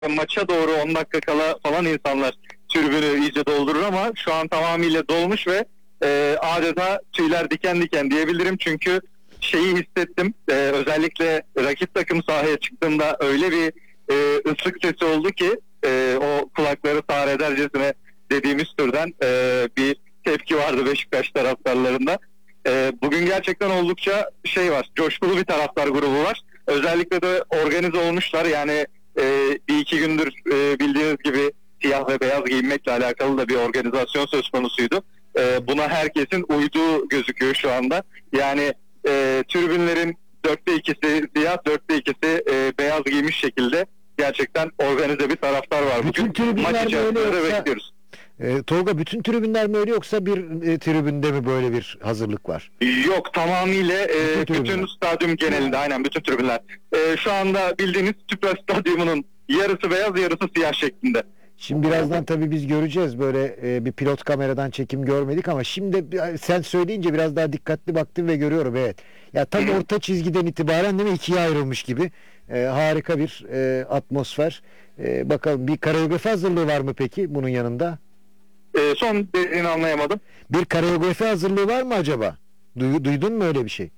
maça doğru 10 dakika kala falan insanlar tribünü iyice doldurur ama şu an tamamıyla dolmuş ve adeta tüyler diken diken diyebilirim. Çünkü şeyi hissettim. Özellikle rakip takım sahaya çıktığında öyle bir ıslık sesi oldu ki o kulakları sağır edercesine dediğimiz türden bir tepki vardı Beşiktaş taraftarlarında. Bugün gerçekten oldukça şey var. Coşkulu bir taraftar grubu var. Özellikle de organize olmuşlar. Yani bir iki gündür bildiğiniz gibi siyah ve beyaz giyinmekle alakalı da bir organizasyon söz konusuydu. Buna herkesin uyduğu gözüküyor şu anda. Yani tribünlerin 4'te 2'si siyah, 4'te 2'si beyaz giymiş şekilde gerçekten organize bir taraftar var Bütün bugün. Maç tribünler böyle içerisinde de yoksa bekliyoruz. Tolga, bütün tribünler mi öyle yoksa bir tribünde mi böyle bir hazırlık var? Yok, tamamıyla Bütün bütün tribünler. stadyum genelinde, aynen bütün tribünler. Şu anda bildiğiniz Tüpraş Stadyumu'nun yarısı beyaz yarısı siyah şeklinde. Şimdi birazdan tabii biz göreceğiz, böyle bir pilot kameradan çekim görmedik ama şimdi sen söyleyince biraz daha dikkatli baktım ve görüyorum, evet. Ya tam orta çizgiden itibaren değil mi, ikiye ayrılmış gibi. Harika bir atmosfer. Bakalım, bir koreografi hazırlığı var mı peki bunun yanında? Son dediğini anlayamadım. Bir koreografi hazırlığı var mı acaba? Duydun mu öyle bir şey?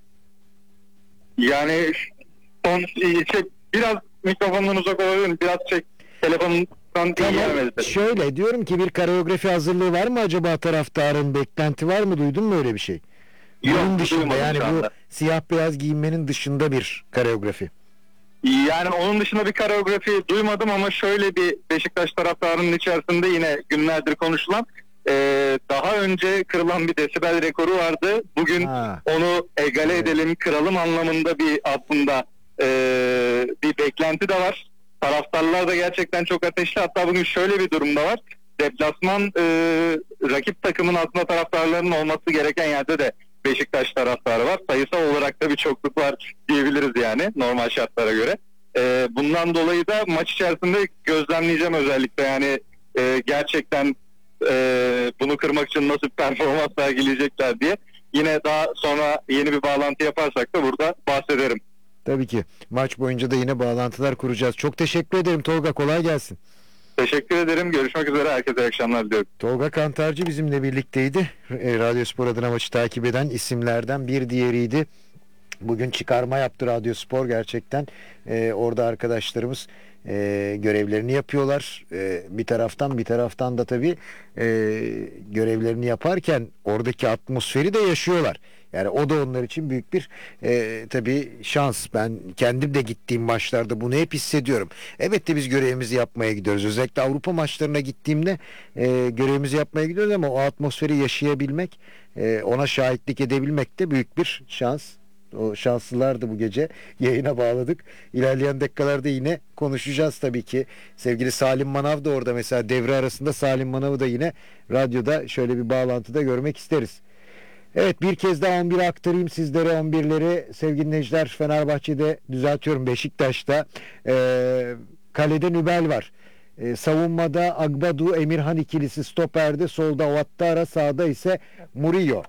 Yani son biraz mikrofondan uzak olabilir, biraz telefondan iyi gelmedi. Şöyle diyorum ki, bir koreografi hazırlığı var mı acaba taraftarın? Beklenti var mı? Duydun mu öyle bir şey? Yok, Bunun dışında, duymadım yani şu bu anda. siyah beyaz giyinmenin dışında bir koreografi. Yani onun dışında bir koreografi duymadım ama şöyle bir Beşiktaş taraftarının içerisinde yine günlerdir konuşulan daha önce kırılan bir desibel rekoru vardı. Bugün onu egale edelim, kıralım anlamında bir aslında bir beklenti de var. Taraftarlar da gerçekten çok ateşli. Hatta bugün şöyle bir durumda var. Deplasman rakip takımın aslında taraftarlarının olması gereken yerde de Beşiktaş taraftarı var. Sayısal olarak da bir çokluk var diyebiliriz yani normal şartlara göre. Bundan dolayı da maç içerisinde gözlemleyeceğim özellikle, yani gerçekten bunu kırmak için nasıl bir performans sergileyecekler diye. Yine daha sonra yeni bir bağlantı yaparsak da burada bahsederim. Tabii ki. Maç boyunca da yine bağlantılar kuracağız. Çok teşekkür ederim Tolga. Kolay gelsin. Teşekkür ederim. Görüşmek üzere. Herkese iyi akşamlar diliyorum. Tolga Kantarcı bizimle birlikteydi. Radyospor adına maçı takip eden isimlerden bir diğeriydi. Bugün çıkarma yaptı Radyospor gerçekten. Orada arkadaşlarımız görevlerini yapıyorlar. Bir taraftan da tabii görevlerini yaparken oradaki atmosferi de yaşıyorlar. Yani o da onlar için büyük bir tabii şans. Ben kendim de gittiğim maçlarda bunu hep hissediyorum. Evet de biz görevimizi yapmaya gidiyoruz. Özellikle Avrupa maçlarına gittiğimde görevimizi yapmaya gidiyoruz ama o atmosferi yaşayabilmek, ona şahitlik edebilmek de büyük bir şans. O şanslılardı bu gece. Yayına bağladık. İlerleyen dakikalarda yine konuşacağız tabii ki. Sevgili Salim Manav da orada, mesela devre arasında Salim Manav'ı da yine radyoda şöyle bir bağlantıda görmek isteriz. Evet, bir kez daha 11'i aktarayım sizlere, 11'leri sevgili dinleyiciler. Fenerbahçe'de, düzeltiyorum, Beşiktaş'ta kalede Nübel var. Savunmada Agbadu Emirhan ikilisi stoperde, solda Ouattara, sağda ise Murillo.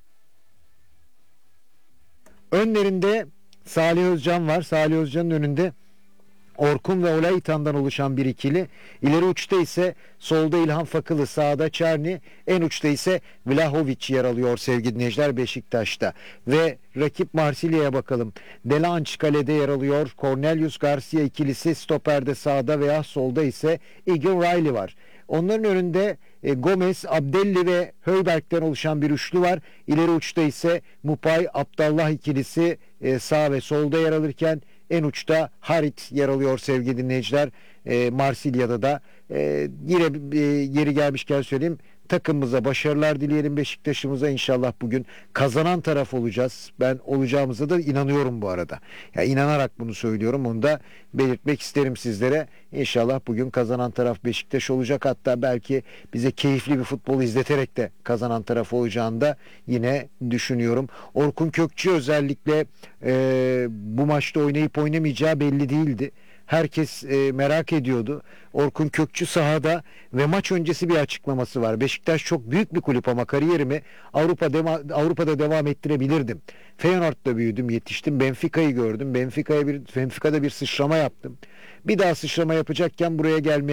Önlerinde Salih Özcan var. Salih Özcan'ın önünde Orkun ve Olaytan'dan oluşan bir ikili. İleri uçta ise solda İlhan Fakılı, sağda Çerni, en uçta ise Vlahovic yer alıyor sevgili dinleyiciler Beşiktaş'ta. Ve rakip Marsilya'ya bakalım. Delanç kalede yer alıyor. Cornelius Garcia ikilisi stoperde, sağda veya solda ise Egan Riley var. Onların önünde Gomez, Abdelli ve Höyberg'den oluşan bir üçlü var. İleri uçta ise Mupay, Abdallah ikilisi sağ ve solda yer alırken en uçta Harit yer alıyor sevgili dinleyiciler. Marsilya'da da yine yeri gelmişken söyleyeyim, takımımıza başarılar dileyelim, Beşiktaş'ımıza. İnşallah bugün kazanan taraf olacağız. Ben olacağımıza da inanıyorum bu arada. Ya inanarak bunu söylüyorum. Onu da belirtmek isterim sizlere. İnşallah bugün kazanan taraf Beşiktaş olacak. Hatta belki bize keyifli bir futbol izleterek de kazanan taraf olacağını da yine düşünüyorum. Orkun Kökçü özellikle bu maçta oynayıp oynamayacağı belli değildi. Herkes merak ediyordu. Orkun Kökçü sahada ve maç öncesi bir açıklaması var. Beşiktaş çok büyük bir kulüp ama kariyerimi Avrupa'da devam ettirebilirdim. Feyenoord'da büyüdüm, yetiştim. Benfica'yı gördüm. Benfica'da bir sıçrama yaptım. Bir daha sıçrama yapacakken buraya gelmeye